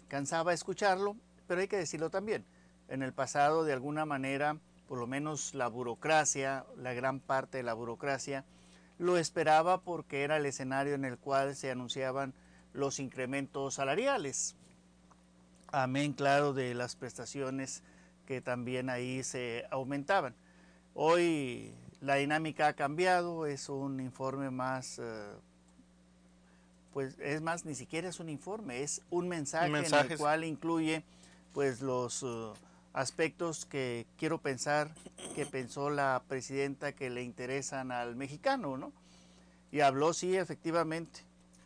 cansaba escucharlo, pero hay que decirlo también. En el pasado, de alguna manera, por lo menos la burocracia, la gran parte de la burocracia, lo esperaba porque era el escenario en el cual se anunciaban los incrementos salariales. Amén, claro, de las prestaciones que también ahí se aumentaban. Hoy la dinámica ha cambiado, es un informe más, pues es más, ni siquiera es un informe, es un mensaje en el Mensajes. cual incluye pues los aspectos que quiero pensar que pensó la presidenta que le interesan al mexicano, ¿no? Y habló, sí, efectivamente,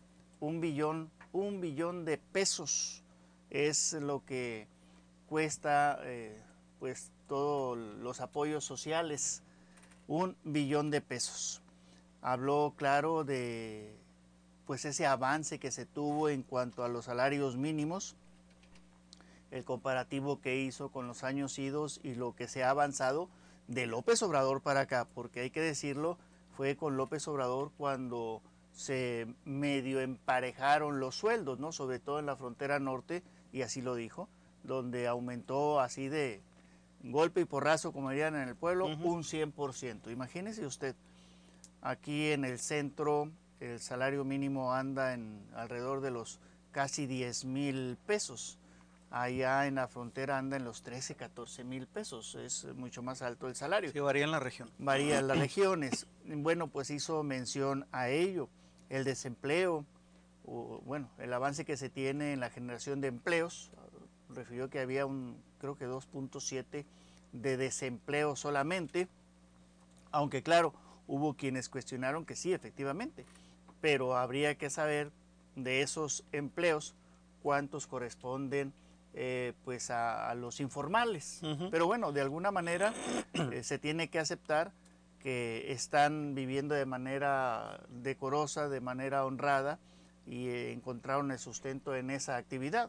un billón de pesos es lo que cuesta pues todos los apoyos sociales, 1 billón de pesos. Habló, claro, de pues ese avance que se tuvo en cuanto a los salarios mínimos, el comparativo que hizo con los años idos y lo que se ha avanzado de López Obrador para acá, porque hay que decirlo, fue con López Obrador cuando se medio emparejaron los sueldos, ¿no? Sobre todo en la frontera norte, y así lo dijo, donde aumentó así de golpe y porrazo, como dirían en el pueblo, un 100%. Imagínese usted, aquí en el centro el salario mínimo anda en alrededor de los casi 10,000 pesos. Allá en la frontera anda en los 13, 14 mil pesos. Es mucho más alto el salario. Sí, varía en la región. Varía en las regiones. Bueno, pues hizo mención a ello. El desempleo, o, bueno, el avance que se tiene en la generación de empleos. Refirió que había creo que 2.7 de desempleo solamente. Aunque claro, hubo quienes cuestionaron que sí, efectivamente. Pero habría que saber de esos empleos cuántos corresponden pues a los informales. Pero bueno, de alguna manera se tiene que aceptar que están viviendo de manera decorosa, de manera honrada y encontraron el sustento en esa actividad.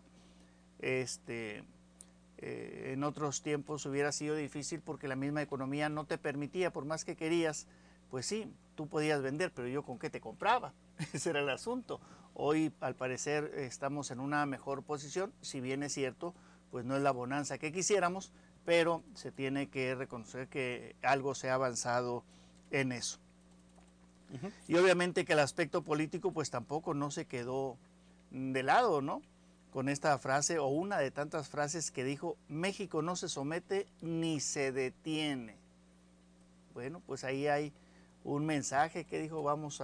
En otros tiempos hubiera sido difícil porque la misma economía no te permitía, por más que querías, pues sí, tú podías vender, pero yo con qué te compraba. Ese era el asunto. Hoy al parecer estamos en una mejor posición, si bien es cierto, pues no es la bonanza que quisiéramos, pero se tiene que reconocer que algo se ha avanzado en eso. Y obviamente que el aspecto político pues tampoco no se quedó de lado, ¿no? Con esta frase o una de tantas frases que dijo: México no se somete ni se detiene. Bueno, pues ahí hay un mensaje que dijo: vamos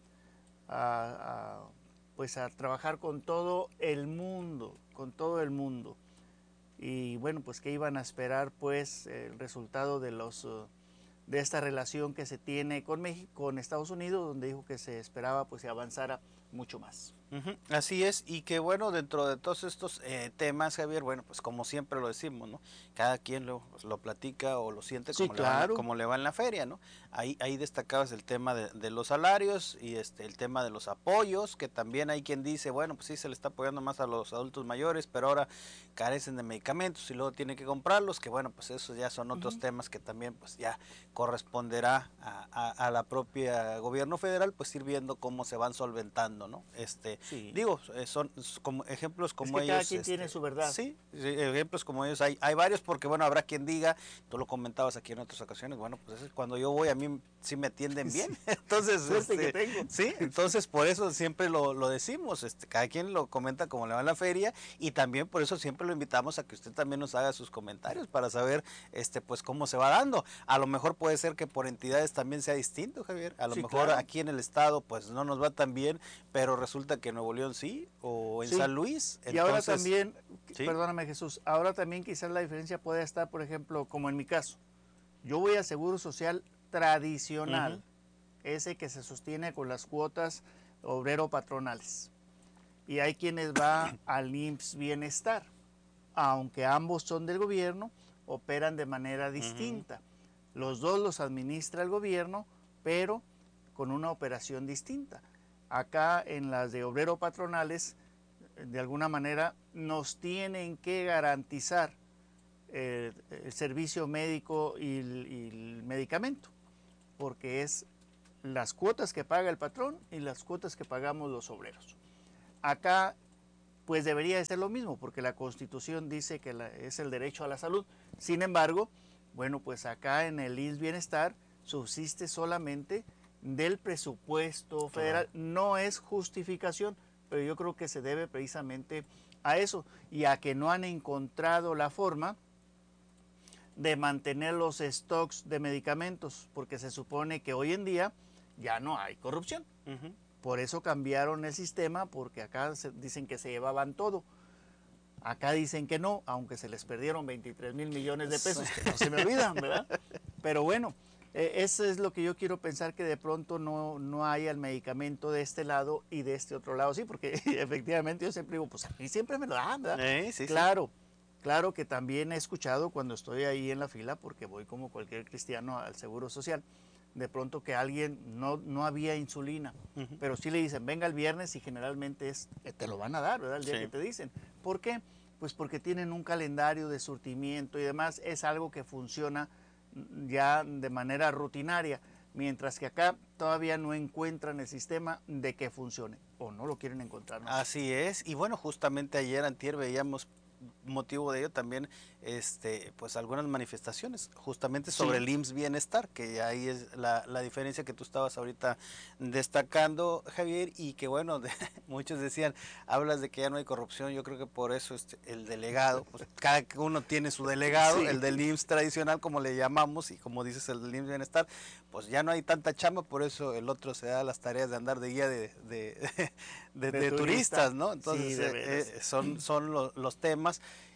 pues a trabajar con todo el mundo, con todo el mundo. Y bueno, pues que iban a esperar pues el resultado de esta relación que se tiene con México, con Estados Unidos, donde dijo que se esperaba pues que avanzara mucho más. Así es, y que bueno, dentro de todos estos temas, Javier, bueno, pues como siempre lo decimos, ¿no? Cada quien lo platica o lo siente Sí, como le va claro. como le va en la feria, ¿no? Ahí destacabas el tema de los salarios y el tema de los apoyos, que también hay quien dice, bueno, pues sí se le está apoyando más a los adultos mayores, pero ahora carecen de medicamentos y luego tienen que comprarlos, que bueno, pues esos ya son otros temas que también pues ya corresponderá a la propia gobierno federal, pues ir viendo cómo se van solventando, ¿no? Sí. Digo, son como ejemplos Es como que cada ellos, quien tiene su verdad. sí, ejemplos como ellos hay varios, porque bueno, habrá quien diga, tú lo comentabas aquí en otras ocasiones, bueno, pues cuando yo voy a mí sí me atienden bien, Sí. entonces, Suerte que tengo. sí, entonces por eso siempre lo decimos, cada quien lo comenta como le va en la feria, y también por eso siempre lo invitamos a que usted también nos haga sus comentarios para saber, pues cómo se va dando. A lo mejor puede ser que por entidades también sea distinto, Javier, a lo Sí, mejor claro. aquí en el estado pues no nos va tan bien, pero resulta que en Nuevo León sí, o en Sí. San Luis, Y ahora entonces, también, sí. perdóname Jesús, ahora también quizás la diferencia puede estar, por ejemplo, como en mi caso. Yo voy a Seguro Social tradicional, ese que se sostiene con las cuotas obrero-patronales. Y hay quienes va al IMSS Bienestar, aunque ambos son del gobierno, operan de manera distinta. Los dos los administra el gobierno, pero con una operación distinta. Acá en las de obrero patronales, de alguna manera, nos tienen que garantizar el servicio médico y el medicamento, porque es las cuotas que paga el patrón y las cuotas que pagamos los obreros. Acá pues debería de ser lo mismo, porque la Constitución dice que es el derecho a la salud. Sin embargo, bueno, pues acá en el IMSS Bienestar subsiste solamente del presupuesto federal. No es justificación, pero yo creo que se debe precisamente a eso y a que no han encontrado la forma de mantener los stocks de medicamentos, porque se supone que hoy en día ya no hay corrupción. Por eso cambiaron el sistema, porque acá dicen que se llevaban todo. Acá dicen que no, aunque se les perdieron 23,000 millones de pesos, que no se me olvidan, ¿verdad? Pero bueno, eso es lo que yo quiero pensar, que de pronto no haya el medicamento de este lado y de este otro lado, sí, porque efectivamente yo siempre digo, pues aquí siempre me lo dan, ¿verdad? Sí, claro, claro que también he escuchado cuando estoy ahí en la fila, porque voy como cualquier cristiano al Seguro Social, de pronto que alguien no había insulina, pero sí le dicen, venga el viernes y generalmente te lo van a dar, ¿verdad? El día que te dicen. ¿Por qué? Pues porque tienen un calendario de surtimiento y demás, es algo que funciona ya de manera rutinaria, mientras que acá todavía no encuentran el sistema de que funcione, o no lo quieren encontrar. ¿No? Así es, y bueno, justamente ayer, antier, veíamos motivo de ello también pues algunas manifestaciones justamente sobre el IMSS Bienestar, que ahí es la diferencia que tú estabas ahorita destacando, Javier, y que bueno, muchos decían, hablas de que ya no hay corrupción, yo creo que por eso el delegado, pues cada uno tiene su delegado, el del IMSS tradicional como le llamamos, y como dices el del IMSS Bienestar, pues ya no hay tanta chamba, por eso el otro se da las tareas de andar de guía de turistas, ¿no? Entonces son los temas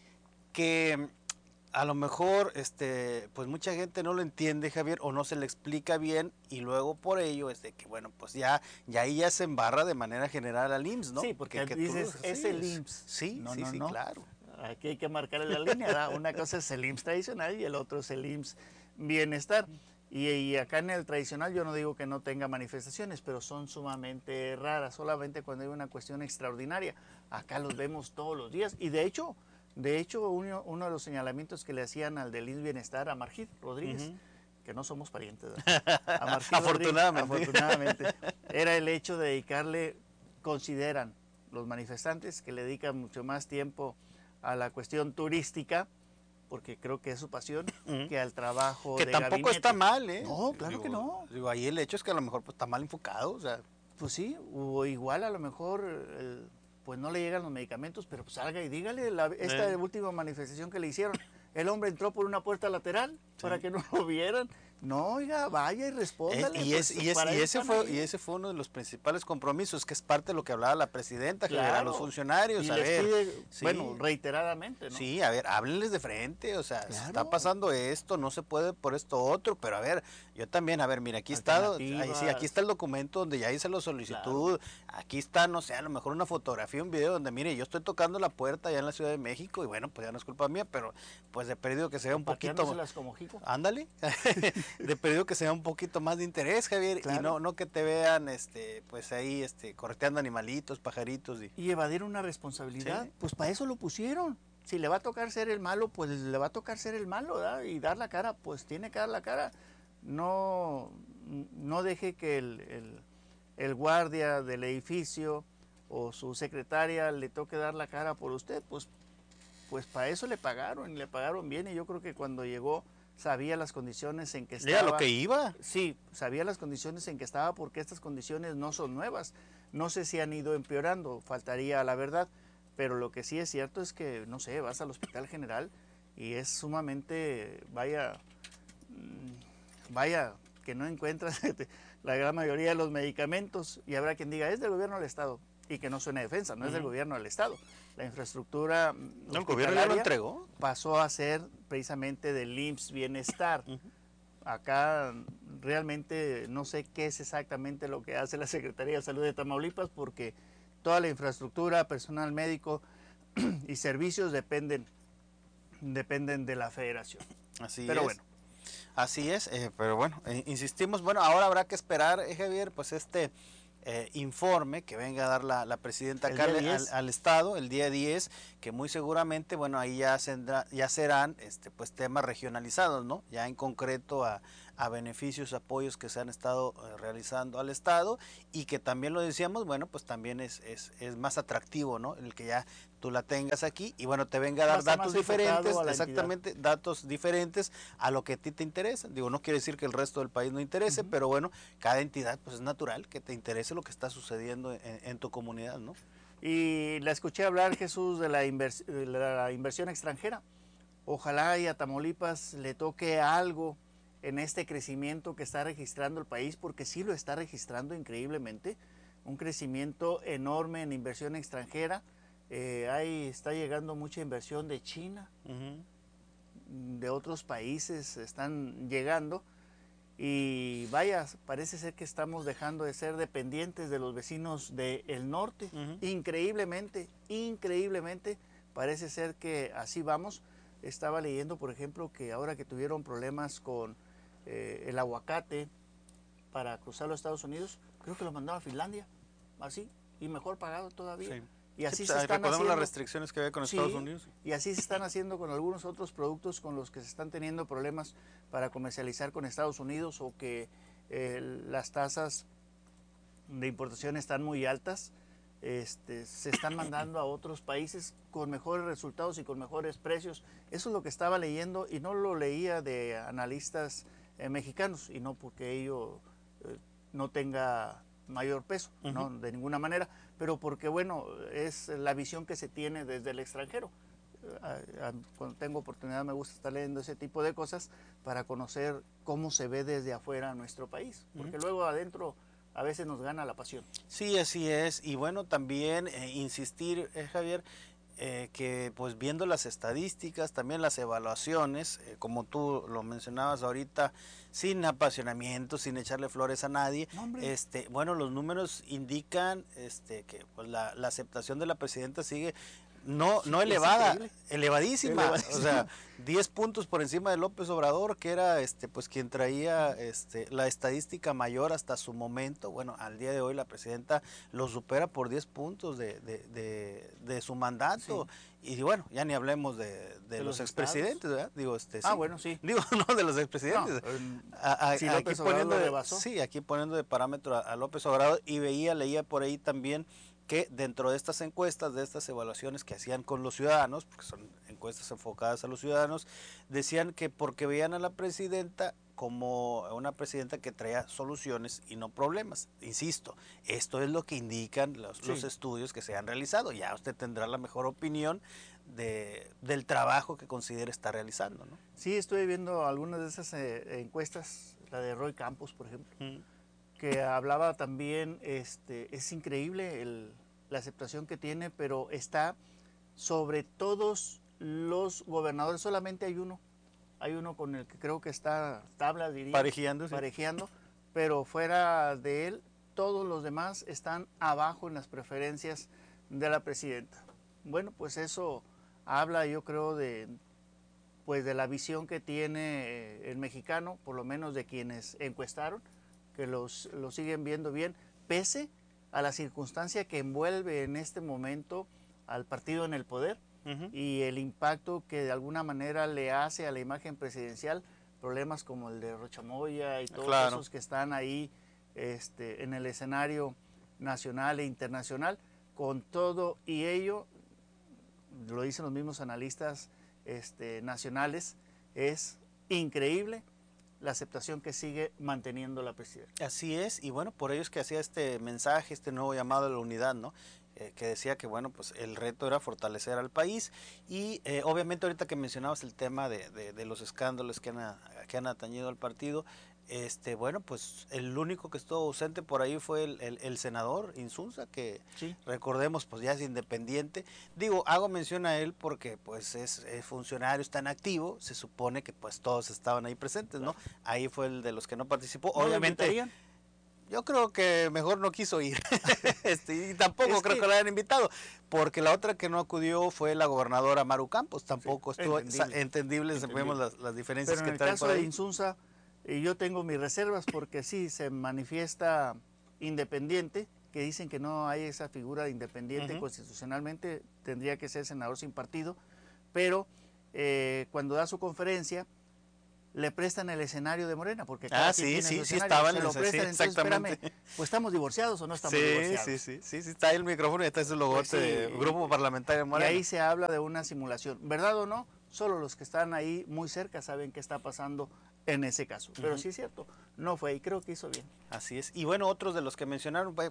que a lo mejor pues mucha gente no lo entiende, Javier, o no se le explica bien, y luego por ello es de que bueno, pues ya ahí ya se embarra de manera general al IMSS, ¿no? Sí, porque que dices, es el IMSS. Sí, sí, claro. Aquí hay que marcar la línea, ¿verdad? Una cosa es el IMSS tradicional y el otro es el IMSS Bienestar. Y acá en el tradicional yo no digo que no tenga manifestaciones, pero son sumamente raras, solamente cuando hay una cuestión extraordinaria. Acá los vemos todos los días. Y de hecho uno de los señalamientos que le hacían al del IMSS Bienestar a Margit Rodríguez, que no somos parientes, a Margit afortunadamente, era el hecho de dedicarle, consideran los manifestantes, que le dedican mucho más tiempo a la cuestión turística, porque creo que es su pasión, que al trabajo que de tampoco gabinete. Está mal, ¿eh? No, claro que no. Digo, ahí el hecho es que a lo mejor pues, está mal enfocado, o sea. Pues sí, o igual a lo mejor pues no le llegan los medicamentos, pero pues salga y dígale, esta última manifestación que le hicieron, el hombre entró por una puerta lateral para que no lo vieran. No, oiga, vaya y respóndale. Y ese fue uno de los principales compromisos, que es parte de lo que hablaba la presidenta, claro, a los funcionarios. Y les pide, bueno, reiteradamente, ¿no? Sí, a ver, háblenles de frente, o sea, claro, se está pasando esto, no se puede por esto otro, pero a ver, yo también, a ver, mira, aquí está, aquí está el documento donde ya hice la solicitud, claro. Aquí está, no sé, a lo mejor una fotografía, un video donde, mire, yo estoy tocando la puerta allá en la Ciudad de México, y bueno, pues ya no es culpa mía, pero pues de perdido que se vea un poquito. Como Jico. Ándale. De perdido que sea un poquito más de interés, Javier, claro. Y no que te vean pues ahí correteando animalitos, pajaritos y evadir una responsabilidad. ¿Sí? Pues para eso lo pusieron. Si le va a tocar ser el malo, pues le va a tocar ser el malo, ¿verdad? Y dar la cara, pues tiene que dar la cara. No deje que el guardia del edificio o su secretaria le toque dar la cara por usted, pues para eso le pagaron, y le pagaron bien, y yo creo que cuando llegó sabía las condiciones en que estaba. ¿Era lo que iba? Sí, sabía las condiciones en que estaba, porque estas condiciones no son nuevas. No sé si han ido empeorando, faltaría la verdad, pero lo que sí es cierto es que, no sé, vas al Hospital General y es sumamente, vaya, que no encuentras la gran mayoría de los medicamentos, y habrá quien diga, es del gobierno del Estado, y que no suene defensa, no es del gobierno del Estado. La infraestructura no, el gobierno ya lo entregó. Pasó a ser precisamente del IMSS Bienestar. Acá realmente no sé qué es exactamente lo que hace la Secretaría de Salud de Tamaulipas, porque toda la infraestructura, personal médico y servicios dependen de la federación. Pero bueno. Así es, pero bueno, insistimos, bueno, ahora habrá que esperar, Javier, pues informe que venga a dar la presidenta acá al Estado el día 10, que muy seguramente, bueno, ahí ya serán pues temas regionalizados, ¿no? Ya en concreto a a beneficios, apoyos que se han estado realizando al Estado, y que también lo decíamos, bueno, pues también es más atractivo, ¿no? El que ya tú la tengas aquí y bueno, te venga a Va a dar estar datos más enfocado diferentes, a la entidad. exactamente, datos diferentes a lo que a ti te interesa. Digo, no quiere decir que el resto del país no interese, pero bueno, cada entidad, pues es natural que te interese lo que está sucediendo en tu comunidad, ¿no? Y la escuché hablar, Jesús, de la inversión extranjera. Ojalá y a Tamaulipas le toque algo en este crecimiento que está registrando el país, porque sí lo está registrando increíblemente, un crecimiento enorme en inversión extranjera. Ahí está llegando mucha inversión de China, de otros países están llegando, y vaya, parece ser que estamos dejando de ser dependientes de los vecinos del norte. Increíblemente, parece ser que así vamos. Estaba leyendo, por ejemplo, que ahora que tuvieron problemas con el aguacate para cruzar los Estados Unidos, creo que lo mandaron a Finlandia, así, y mejor pagado todavía. Sí. Y así Sí, se están recordemos haciendo las restricciones que había con Estados Unidos. y así se están haciendo con algunos otros productos con los que se están teniendo problemas para comercializar con Estados Unidos, o que las tasas de importación están muy altas. Se están mandando a otros países con mejores resultados y con mejores precios. Eso es lo que estaba leyendo, y no lo leía de analistas mexicanos, y no porque ello no tenga mayor peso, no, de ninguna manera, pero porque, bueno, es la visión que se tiene desde el extranjero. Cuando tengo oportunidad me gusta estar leyendo ese tipo de cosas para conocer cómo se ve desde afuera nuestro país, porque luego adentro a veces nos gana la pasión. Sí, así es. Y bueno, también insistir, Javier, que pues viendo las estadísticas, también las evaluaciones, como tú lo mencionabas ahorita, sin apasionamiento, sin echarle flores a nadie, No, bueno, los números indican que pues, la aceptación de la presidenta sigue no elevada, elevadísima, o sea, 10 puntos por encima de López Obrador, que era pues quien traía la estadística mayor hasta su momento. Bueno, al día de hoy la presidenta lo supera por 10 puntos de su mandato. Sí. Y bueno, ya ni hablemos de los expresidentes, ¿verdad? Digo, sí. Bueno, sí. Digo, no, de los expresidentes. No, si López Obrador lo rebasó. Sí, aquí poniendo de parámetro a López Obrador, y leía por ahí también que dentro de estas encuestas, de estas evaluaciones que hacían con los ciudadanos, porque son encuestas enfocadas a los ciudadanos, decían que porque veían a la presidenta como una presidenta que traía soluciones y no problemas. Insisto, esto es lo que indican los estudios que se han realizado. Ya usted tendrá la mejor opinión del trabajo que considere estar realizando, ¿no? Sí, estoy viendo algunas de esas encuestas, la de Roy Campos, por ejemplo, que hablaba también, es increíble la aceptación que tiene, pero está sobre todos los gobernadores. Solamente hay uno con el que creo que está tabla, diría, parejeando, pero fuera de él, todos los demás están abajo en las preferencias de la presidenta. Bueno, pues eso habla, yo creo, de la visión que tiene el mexicano, por lo menos de quienes encuestaron, que lo siguen viendo bien, pese a la circunstancia que envuelve en este momento al partido en el poder y el impacto que de alguna manera le hace a la imagen presidencial, problemas como el de Rocha Moya y todos esos que están ahí en el escenario nacional e internacional. Con todo y ello, lo dicen los mismos analistas nacionales, es increíble la aceptación que sigue manteniendo la presidenta. Así es, y bueno, por ello es que hacía este mensaje, este nuevo llamado a la unidad, ¿no? Que decía que bueno, pues el reto era fortalecer al país, y obviamente ahorita que mencionabas el tema de los escándalos que han atañido al partido, bueno, pues el único que estuvo ausente por ahí fue el senador Insunza, que recordemos, pues ya es independiente. Digo, hago mención a él porque pues es funcionario, está en activo, se supone que pues todos estaban ahí presentes, ¿no? Ahí fue el de los que no participó. ¿No obviamente yo creo que mejor no quiso ir, y tampoco creo que lo hayan invitado, porque la otra que no acudió fue la gobernadora Maru Campos, tampoco estuvo entendible. Vemos las diferencias que traen por ahí. Pero en el caso de Insunza, yo tengo mis reservas, porque sí se manifiesta independiente, que dicen que no hay esa figura de independiente constitucionalmente, tendría que ser senador sin partido, pero cuando da su conferencia, le prestan el escenario de Morena, porque cada quien tiene su escenario, estaba en se lo ese, prestan, sí, entonces exactamente. espérame, pues ¿estamos divorciados o no estamos divorciados? Sí, está ahí el micrófono y está ese logote Pues sí, de Grupo Parlamentario de Morena. Y ahí se habla de una simulación, ¿verdad o no? Solo los que están ahí muy cerca saben qué está pasando en ese caso, pero sí es cierto, no fue y creo que hizo bien. Así es, y bueno, otros de los que mencionaron, pues,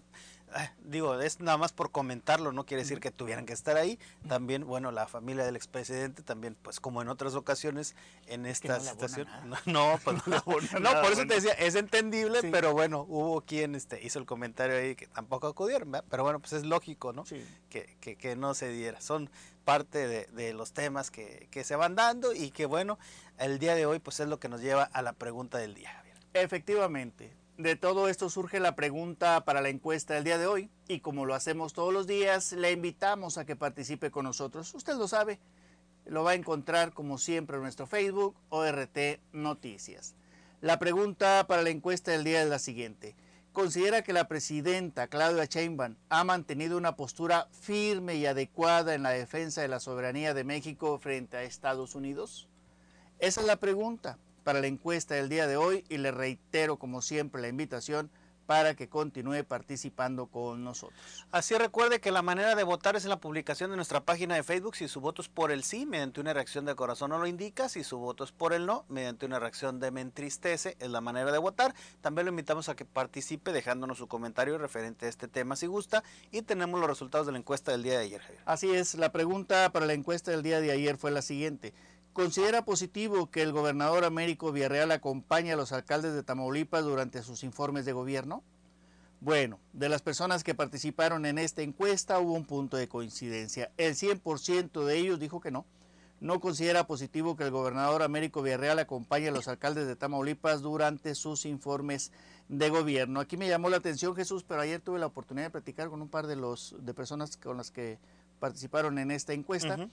digo, es nada más por comentarlo, no quiere decir que tuvieran que estar ahí, también, bueno, la familia del expresidente también, pues como en otras ocasiones, en esta situación, no, pues no, por eso te decía, es entendible, sí. Pero bueno, hubo quien hizo el comentario ahí que tampoco acudieron, ¿verdad? Pero bueno, pues es lógico, ¿no? Sí. Que no se diera, son parte de los temas que se van dando y que bueno, el día de hoy pues es lo que nos lleva a la pregunta del día, Javier. Efectivamente, de todo esto surge la pregunta para la encuesta del día de hoy y como lo hacemos todos los días, le invitamos a que participe con nosotros. Usted lo sabe, lo va a encontrar como siempre en nuestro Facebook, ORT Noticias. La pregunta para la encuesta del día es la siguiente. ¿Considera que la presidenta Claudia Sheinbaum ha mantenido una postura firme y adecuada en la defensa de la soberanía de México frente a Estados Unidos? Esa es la pregunta para la encuesta del día de hoy y le reitero como siempre la invitación para que continúe participando con nosotros. Así recuerde que la manera de votar es en la publicación de nuestra página de Facebook. Si su voto es por el sí, mediante una reacción de corazón no lo indica. Si su voto es por el no, mediante una reacción de me entristece, es la manera de votar. También lo invitamos a que participe dejándonos su comentario referente a este tema si gusta. Y tenemos los resultados de la encuesta del día de ayer, Javier. Así es, la pregunta para la encuesta del día de ayer fue la siguiente. ¿Considera positivo que el gobernador Américo Villarreal acompañe a los alcaldes de Tamaulipas durante sus informes de gobierno? Bueno, de las personas que participaron en esta encuesta hubo un punto de coincidencia. El 100% de ellos dijo que no. No considera positivo que el gobernador Américo Villarreal acompañe a los alcaldes de Tamaulipas durante sus informes de gobierno. Aquí me llamó la atención, Jesús, pero ayer tuve la oportunidad de platicar con un par de personas con las que participaron en esta encuesta.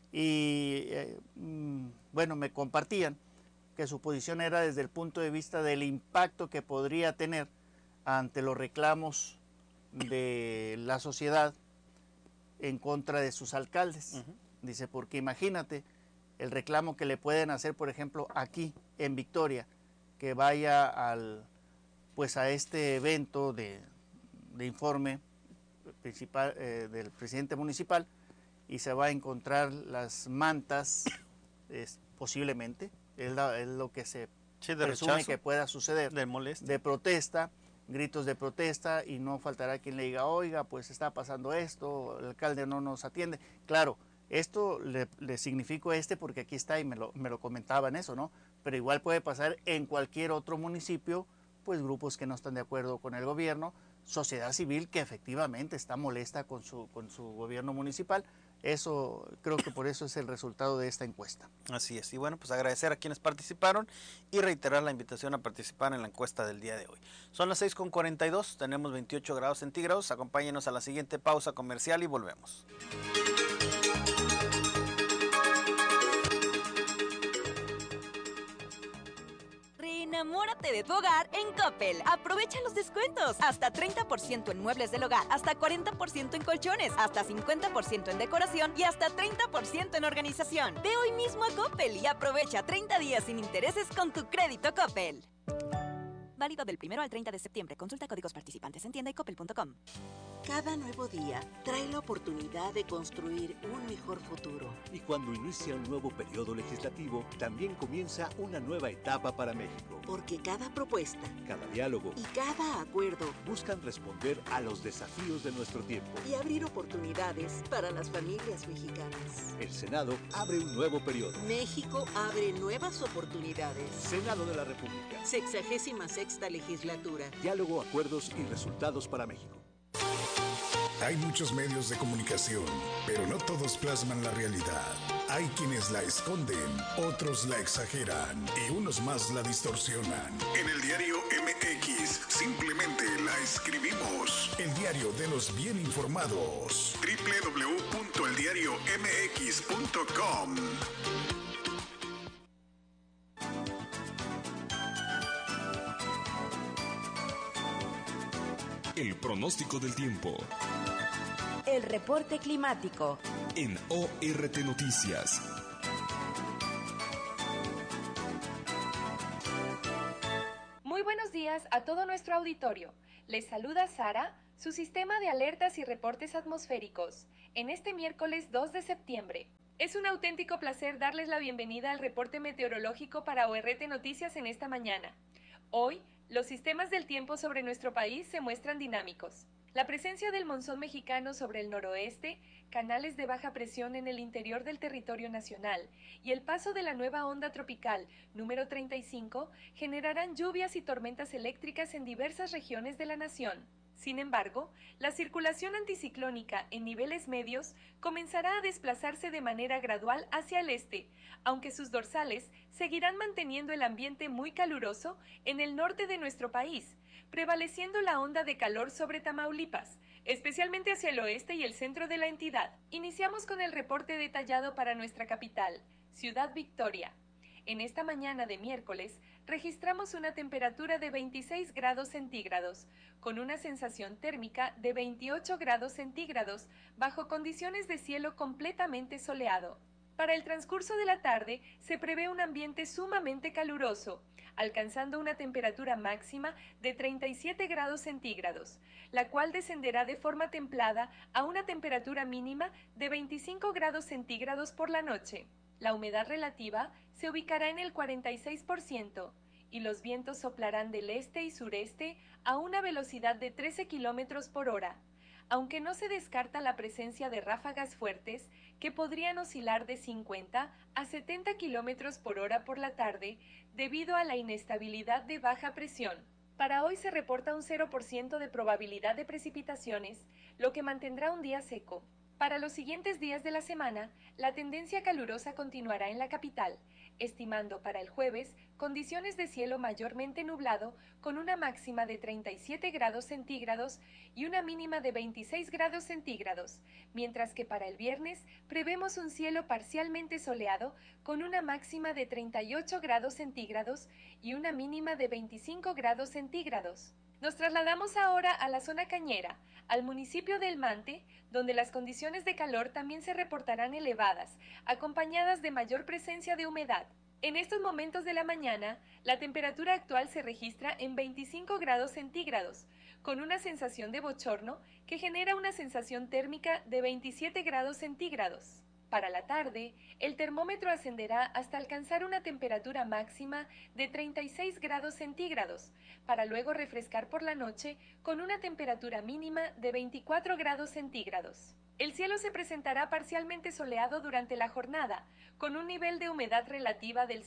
Y bueno, me compartían que su posición era desde el punto de vista del impacto que podría tener ante los reclamos de la sociedad en contra de sus alcaldes. Dice, porque imagínate el reclamo que le pueden hacer, por ejemplo, aquí en Victoria, que vaya pues a este evento de informe principal del presidente municipal, y se va a encontrar las mantas, posiblemente, es lo que se presume rechazo, que pueda suceder, de protesta, gritos de protesta, y no faltará quien le diga, oiga, pues está pasando esto, el alcalde no nos atiende. Claro, esto le significo porque aquí está y me lo comentaban eso, ¿no? Pero igual puede pasar en cualquier otro municipio, pues grupos que no están de acuerdo con el gobierno, sociedad civil que efectivamente está molesta con su gobierno municipal. Eso, creo que por eso es el resultado de esta encuesta. Así es, y bueno, pues agradecer a quienes participaron y reiterar la invitación a participar en la encuesta del día de hoy. Son las 6:42, tenemos 28 grados centígrados, acompáñenos a la siguiente pausa comercial y volvemos. Enamórate de tu hogar en Coppel. Aprovecha los descuentos. Hasta 30% en muebles del hogar, hasta 40% en colchones, hasta 50% en decoración y hasta 30% en organización. Ve hoy mismo a Coppel y aprovecha 30 días sin intereses con tu crédito Coppel. Válido del 1 al 30 de septiembre. Consulta códigos participantes en tienda y coppel.com. Cada nuevo día trae la oportunidad de construir un mejor futuro. Y cuando inicia un nuevo periodo legislativo, también comienza una nueva etapa para México. Porque cada propuesta, cada diálogo y cada acuerdo buscan responder a los desafíos de nuestro tiempo y abrir oportunidades para las familias mexicanas. El Senado abre un nuevo periodo. México abre nuevas oportunidades. Senado de la República. 66ª legislatura. Diálogo, acuerdos y resultados para México. Hay muchos medios de comunicación, pero no todos plasman la realidad. Hay quienes la esconden, otros la exageran y unos más la distorsionan. En el diario MX simplemente la escribimos. El diario de los bien informados. www.eldiariomx.com. El pronóstico del tiempo. El reporte climático. En ORT Noticias. buenos días a todo nuestro auditorio. Les saluda Sara, su sistema de alertas y reportes atmosféricos, en este miércoles 2 de septiembre. Es un auténtico placer darles la bienvenida al reporte meteorológico para ORT Noticias en esta mañana. Hoy, los sistemas del tiempo sobre nuestro país se muestran dinámicos. La presencia del monzón mexicano sobre el noroeste, canales de baja presión en el interior del territorio nacional y el paso de la nueva onda tropical número 35 generarán lluvias y tormentas eléctricas en diversas regiones de la nación. Sin embargo, la circulación anticiclónica en niveles medios comenzará a desplazarse de manera gradual hacia el este, aunque sus dorsales seguirán manteniendo el ambiente muy caluroso en el norte de nuestro país, prevaleciendo la onda de calor sobre Tamaulipas, especialmente hacia el oeste y el centro de la entidad. Iniciamos con el reporte detallado para nuestra capital, Ciudad Victoria. En esta mañana de miércoles, registramos una temperatura de 26 grados centígrados, con una sensación térmica de 28 grados centígrados, bajo condiciones de cielo completamente soleado. Para el transcurso de la tarde, se prevé un ambiente sumamente caluroso, alcanzando una temperatura máxima de 37 grados centígrados, la cual descenderá de forma templada a una temperatura mínima de 25 grados centígrados por la noche. La humedad relativa se ubicará en el 46% y los vientos soplarán del este y sureste a una velocidad de 13 kilómetros por hora, aunque no se descarta la presencia de ráfagas fuertes que podrían oscilar de 50 a 70 kilómetros por hora por la tarde debido a la inestabilidad de baja presión. Para hoy se reporta un 0% de probabilidad de precipitaciones, lo que mantendrá un día seco. Para los siguientes días de la semana, la tendencia calurosa continuará en la capital, estimando para el jueves condiciones de cielo mayormente nublado con una máxima de 37 grados centígrados y una mínima de 26 grados centígrados, mientras que para el viernes prevemos un cielo parcialmente soleado con una máxima de 38 grados centígrados y una mínima de 25 grados centígrados. Nos trasladamos ahora a la zona cañera, al municipio de El Mante, donde las condiciones de calor también se reportarán elevadas, acompañadas de mayor presencia de humedad. En estos momentos de la mañana, la temperatura actual se registra en 25 grados centígrados, con una sensación de bochorno que genera una sensación térmica de 27 grados centígrados. Para la tarde, el termómetro ascenderá hasta alcanzar una temperatura máxima de 36 grados centígrados, para luego refrescar por la noche con una temperatura mínima de 24 grados centígrados. El cielo se presentará parcialmente soleado durante la jornada, con un nivel de humedad relativa del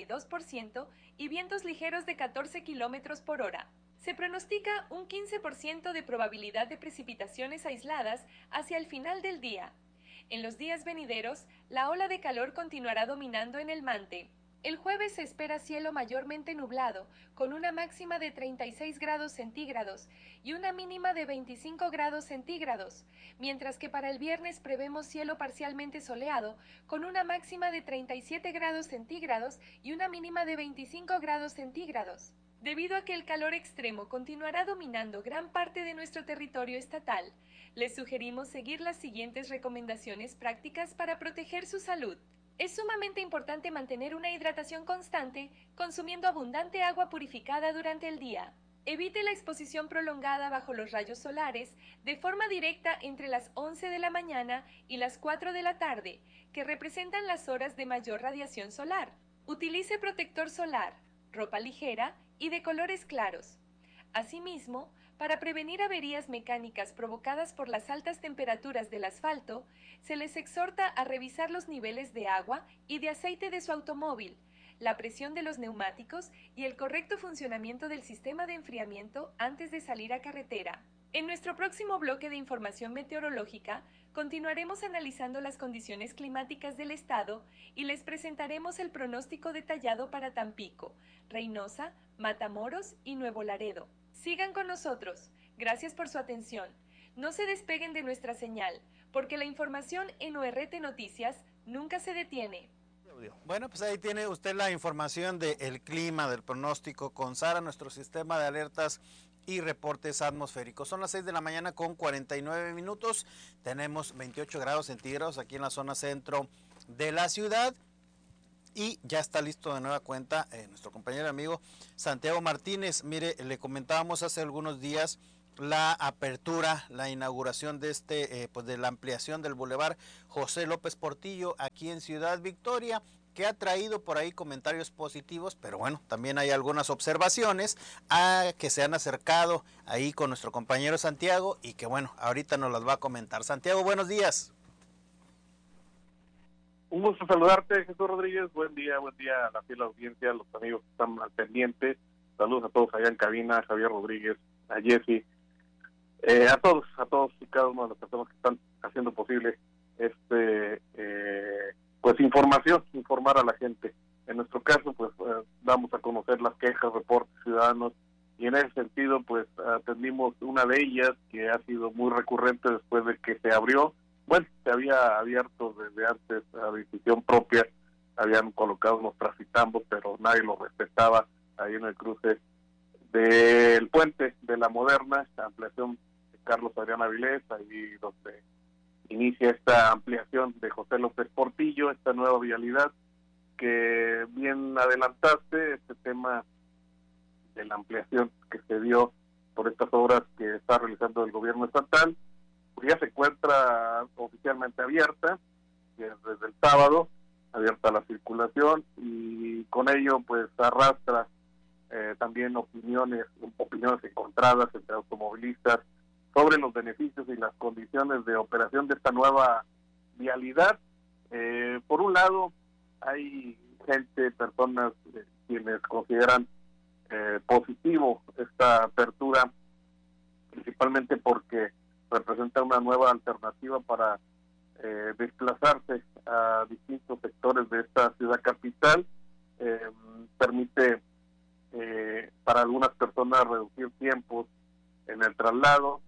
62% y vientos ligeros de 14 kilómetros por hora. Se pronostica un 15% de probabilidad de precipitaciones aisladas hacia el final del día. En los días venideros, la ola de calor continuará dominando en El Mante. El jueves se espera cielo mayormente nublado, con una máxima de 36 grados centígrados y una mínima de 25 grados centígrados, mientras que para el viernes prevemos cielo parcialmente soleado, con una máxima de 37 grados centígrados y una mínima de 25 grados centígrados. Debido a que el calor extremo continuará dominando gran parte de nuestro territorio estatal, les sugerimos seguir las siguientes recomendaciones prácticas para proteger su salud. Es sumamente importante mantener una hidratación constante, consumiendo abundante agua purificada durante el día. Evite la exposición prolongada bajo los rayos solares de forma directa entre las 11 de la mañana y las 4 de la tarde, que representan las horas de mayor radiación solar. Utilice protector solar, ropa ligera y de colores claros. Asimismo, para prevenir averías mecánicas provocadas por las altas temperaturas del asfalto, se les exhorta a revisar los niveles de agua y de aceite de su automóvil, la presión de los neumáticos y el correcto funcionamiento del sistema de enfriamiento antes de salir a carretera. En nuestro próximo bloque de información meteorológica, continuaremos analizando las condiciones climáticas del estado y les presentaremos el pronóstico detallado para Tampico, Reynosa, Matamoros y Nuevo Laredo. Sigan con nosotros. Gracias por su atención. No se despeguen de nuestra señal, porque la información en ORT Noticias nunca se detiene. Bueno, pues ahí tiene usted la información del clima, del pronóstico con Sara, nuestro sistema de alertas y reportes atmosféricos. Son las 6 de la mañana con 49 minutos. Tenemos 28 grados centígrados aquí en la zona centro de la ciudad. Y ya está listo de nueva cuenta nuestro compañero y amigo Santiago Martínez. Mire, le comentábamos hace algunos días la apertura, la inauguración de pues de la ampliación del Boulevard José López Portillo aquí en Ciudad Victoria, que ha traído por ahí comentarios positivos, pero bueno, también hay algunas observaciones que se han acercado ahí con nuestro compañero Santiago y que bueno, ahorita nos las va a comentar. Santiago, buenos días. Un gusto saludarte, Jesús Rodríguez. Buen día a la fiel audiencia, a los amigos que están al pendiente. Saludos a todos allá en cabina, a Javier Rodríguez, a Jessy, a todos y cada una de las personas que están haciendo posible pues informar a la gente. En nuestro caso, pues damos a conocer las quejas, reportes ciudadanos, y en ese sentido, pues atendimos una de ellas que ha sido muy recurrente después de que se abrió. Bueno, se había abierto desde antes a decisión propia, habían colocado unos trafitambos, pero nadie los respetaba ahí en el cruce del puente de la Moderna, la ampliación de Carlos Adrián Avilés, ahí donde inicia esta ampliación de José López Portillo, esta nueva vialidad que bien adelantaste, este tema de la ampliación que se dio por estas obras que está realizando el gobierno estatal. Ya se encuentra oficialmente abierta desde el sábado, abierta la circulación, y con ello pues arrastra también opiniones encontradas entre automovilistas sobre los beneficios y las condiciones de operación de esta nueva vialidad. Por un lado, hay personas quienes consideran positivo esta apertura, principalmente porque representa una nueva alternativa para desplazarse a distintos sectores de esta ciudad capital. Permite para algunas personas reducir tiempos en el traslado.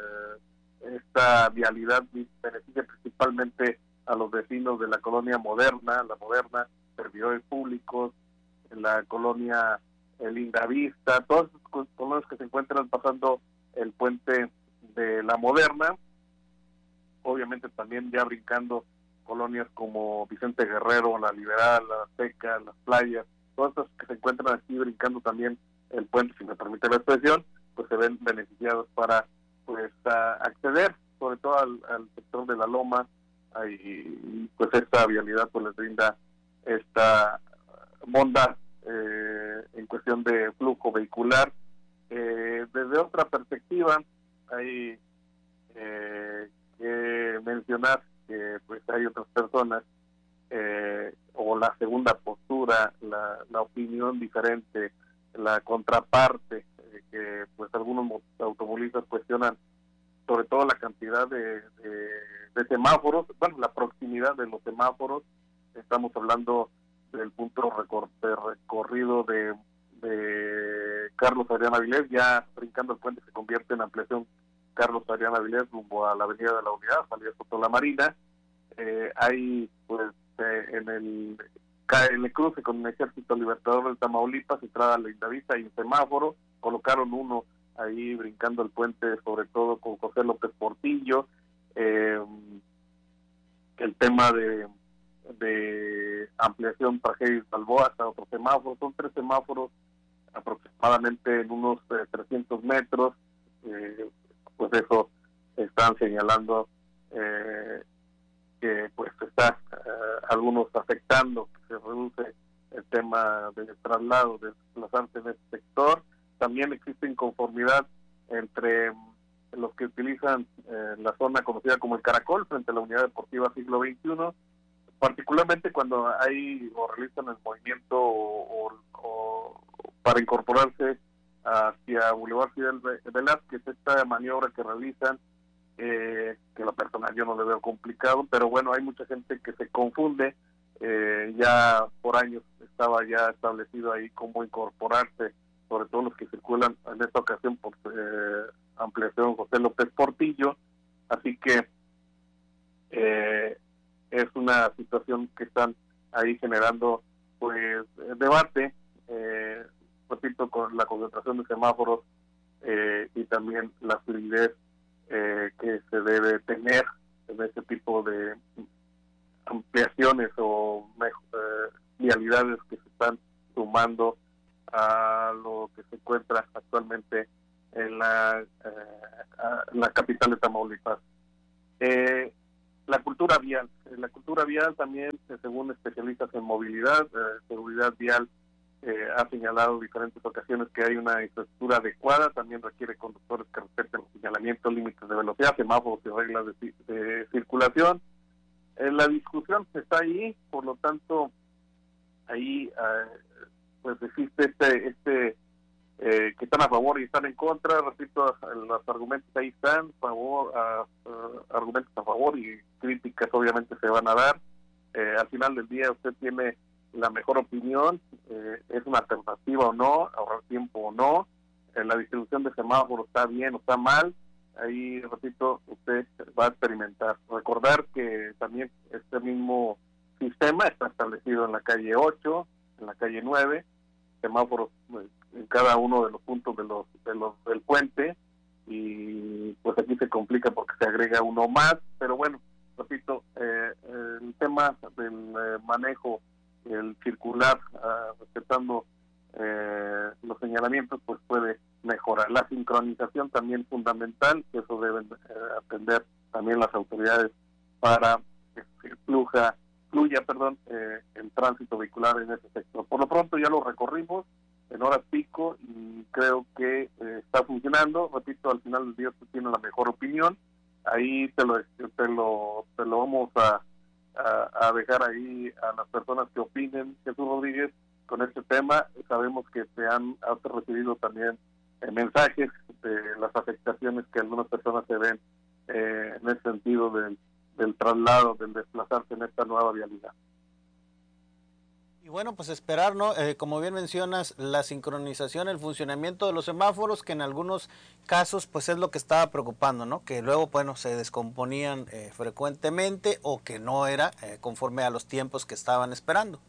Esta vialidad beneficia principalmente a los vecinos de la colonia Moderna, servidores públicos, en la colonia Lindavista, todos los colonias que se encuentran pasando el puente de la Moderna. Obviamente también ya brincando colonias como Vicente Guerrero, La Liberal, La Azteca, Las Playas, todas estas que se encuentran aquí brincando también el puente, si me permite la expresión, pues se ven beneficiados para pues acceder sobre todo al sector de la Loma, y pues esta vialidad pues les brinda esta bondad en cuestión de flujo vehicular. Desde otra perspectiva, hay que mencionar que pues hay otras personas o la segunda postura, la opinión diferente, la contraparte, que pues algunos automovilistas cuestionan sobre todo la cantidad de semáforos, bueno, la proximidad de los semáforos. Estamos hablando del punto de recorrido de Carlos Adrián Avilés, ya brincando el puente se convierte en ampliación Carlos Adrián Avilés rumbo a la Avenida de la Unidad, salida Soto La Marina. Hay pues en el cruce con el Ejército Libertador del Tamaulipas, entrada a la Lindavista, hay un semáforo, colocaron uno ahí brincando el puente, sobre todo con José López Portillo. El tema de ampliación Tragedia Balboa hasta otro semáforo, son 3 semáforos aproximadamente en unos 300 metros, pues eso están señalando que pues está algunos afectando, que se reduce el tema de traslado, de desplazarse en este sector. También existe inconformidad entre los que utilizan la zona conocida como el Caracol frente a la Unidad Deportiva Siglo XXI, particularmente cuando hay o realizan el movimiento o para incorporarse hacia Boulevard Fidel Velázquez, esta maniobra que realizan, que la personal yo no le veo complicado, pero bueno, hay mucha gente que se confunde. Ya por años estaba ya establecido ahí cómo incorporarse, sobre todo los que circulan en esta ocasión por ampliación José López Portillo, así que es una situación que están ahí generando pues debate, repito, con la concentración de semáforos y también la fluidez que se debe tener en este tipo de ampliaciones o vialidades que se están sumando a lo que se encuentra actualmente en la capital de Tamaulipas. La cultura vial también, según especialistas en movilidad, seguridad vial, ha señalado en diferentes ocasiones que hay una infraestructura adecuada, también requiere conductores que respeten los señalamientos, límites de velocidad, semáforos y reglas de circulación. La discusión está ahí, por lo tanto, ahí pues existe que están a favor y están en contra. Repito, los argumentos ahí están, argumentos a favor y críticas obviamente se van a dar. Al final del día usted tiene la mejor opinión, es una alternativa o no, ahorrar tiempo o no, la distribución de semáforos está bien o está mal, ahí, repito, usted va a experimentar. Recordar que también este mismo sistema está establecido en la calle 8, en la calle 9, semáforos en cada uno de los puntos del puente, y pues aquí se complica porque se agrega uno más, pero bueno, repito, el tema del manejo, el circular, respetando los señalamientos, pues puede mejorar. La sincronización también fundamental, que eso deben atender también las autoridades para que fluya el tránsito vehicular en ese sector. Por lo pronto ya lo recorrimos en horas pico y creo que está funcionando. Repito, al final del día usted tiene la mejor opinión. Ahí te lo vamos a dejar ahí a las personas que opinen, Jesús Rodríguez, con este tema. Sabemos que has recibido también mensajes de las afectaciones que algunas personas se ven en el sentido del traslado, del desplazarse en esta nueva vialidad. Y bueno, pues esperar, ¿no? Como bien mencionas, la sincronización, el funcionamiento de los semáforos, que en algunos casos pues es lo que estaba preocupando, ¿no? Que luego, bueno, se descomponían frecuentemente o que no era conforme a los tiempos que estaban esperando.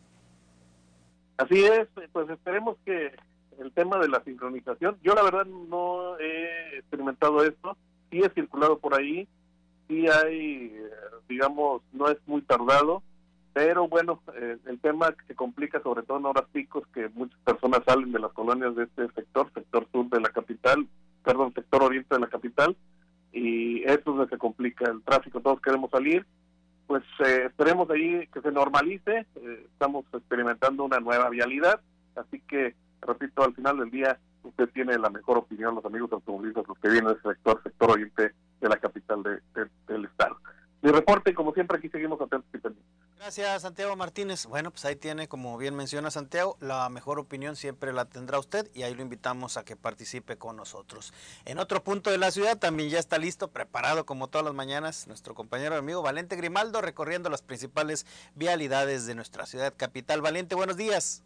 Así es, pues esperemos que el tema de la sincronización, yo la verdad no he experimentado esto, sí he circulado por ahí, sí hay, digamos, no es muy tardado, pero bueno, el tema que se complica sobre todo en horas picos, que muchas personas salen de las colonias de este sector sur de la capital, sector oriente de la capital, y eso es lo que complica el tráfico. Todos queremos salir, pues esperemos ahí que se normalice. Estamos experimentando una nueva vialidad, así que, repito, al final del día usted tiene la mejor opinión, los amigos automovilistas, los que vienen de ese sector oriente de la capital del estado. Mi reporte, como siempre, aquí seguimos atentos y pendientes. Gracias, Santiago Martínez. Bueno, pues ahí tiene, como bien menciona Santiago, la mejor opinión siempre la tendrá usted y ahí lo invitamos a que participe con nosotros. En otro punto de la ciudad también ya está listo, preparado como todas las mañanas, nuestro compañero y amigo Valente Grimaldo, recorriendo las principales vialidades de nuestra ciudad capital. Valente, buenos días.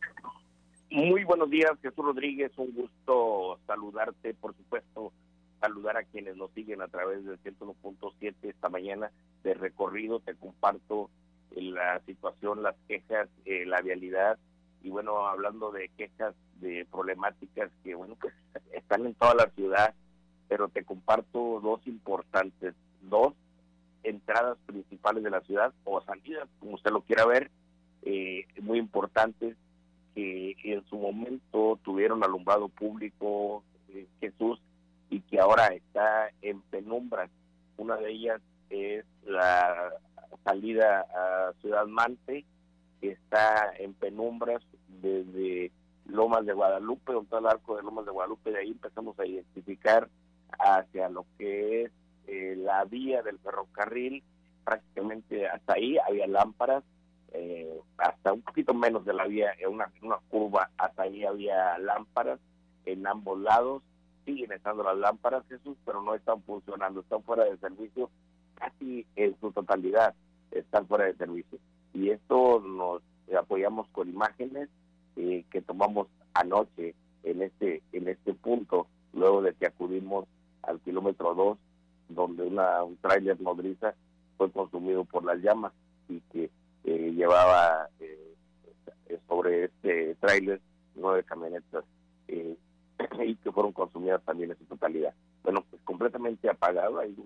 Muy buenos días, Jesús Rodríguez, un gusto saludarte, por supuesto, saludar a quienes nos siguen a través del 101.7 esta mañana de recorrido. Te comparto la situación, las quejas, la vialidad, y bueno, hablando de quejas, de problemáticas que bueno, pues están en toda la ciudad, pero te comparto dos importantes, dos entradas principales de la ciudad, o salidas, como usted lo quiera ver, muy importantes, que en su momento tuvieron alumbrado público, Jesús, y que ahora está en penumbras. Una de ellas es la salida a Ciudad Mante, que está en penumbras desde Lomas de Guadalupe, donde está el arco de Lomas de Guadalupe. De ahí empezamos a identificar hacia lo que es la vía del ferrocarril. Prácticamente hasta ahí había lámparas, hasta un poquito menos de la vía, en una curva, hasta ahí había lámparas en ambos lados. Siguen estando las lámparas, Jesús, pero no están funcionando, están fuera de servicio, casi en su totalidad están fuera de servicio. Y esto nos apoyamos con imágenes que tomamos anoche en este punto, luego de que acudimos al kilómetro 2, donde un tráiler nodriza fue consumido por las llamas, y que llevaba sobre este tráiler 9 camionetas y que fueron consumidas también en su totalidad. Bueno, pues completamente apagado. Hay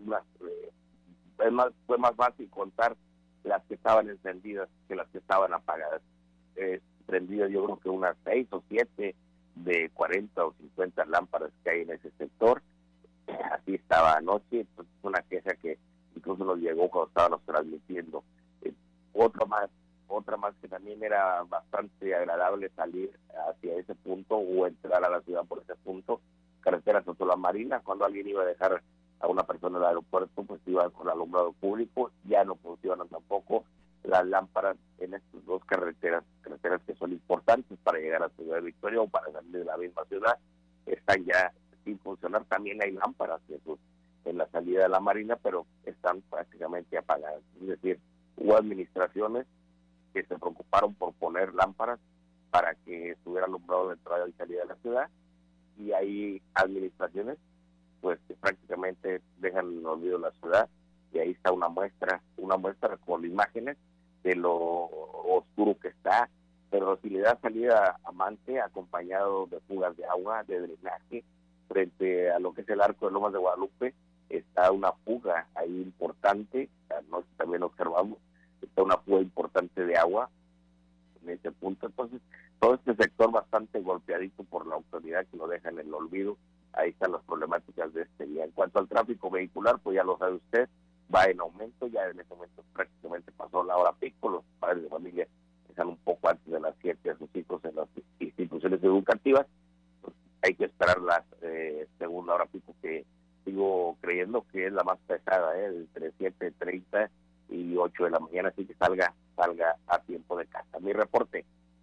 fue más fácil contar las que estaban encendidas que las que estaban apagadas. prendidas, yo creo que unas 6 o 7 de 40 o 50 lámparas que hay en ese sector. Así estaba anoche, entonces una queja que incluso nos llegó cuando estábamos transmitiendo. Otra más que también era bastante agradable salir hacia ese punto o entrar a la ciudad por ese punto, carretera Sotola Marina, cuando alguien iba a dejar a una persona en el aeropuerto, pues iba con alumbrado público, ya no funcionan tampoco las lámparas en estas dos carreteras que son importantes para llegar a Ciudad de Victoria o para salir de la misma ciudad, están ya sin funcionar. También hay lámparas en la salida de la Marina, pero están prácticamente apagadas. Es decir, hubo administraciones que se preocuparon por poner lámparas para que estuviera alumbrado de entrada y salida de la ciudad, y hay administraciones pues que prácticamente dejan en el olvido la ciudad, y ahí está una muestra con imágenes de lo oscuro que está, pero si le da salida a Mante acompañado de fugas de agua, de drenaje, frente a lo que es el Arco de Lomas de Guadalupe, está una fuga ahí importante, anoche también observamos, está una fuga importante de agua en ese punto. Entonces, todo este sector bastante golpeadito por la autoridad que lo deja en el olvido. Ahí están las problemáticas de este día. En cuanto al tráfico vehicular, pues ya lo sabe usted, va en aumento, ya en este momento prácticamente pasó la hora pico, los padres de familia están un poco antes de las 7 a sus hijos en las instituciones educativas. Pues hay que esperar la segunda hora pico, que sigo creyendo que es la más pesada, entre 7:30 y 8 de la mañana, así que salga a tiempo de casa. Mi reporte.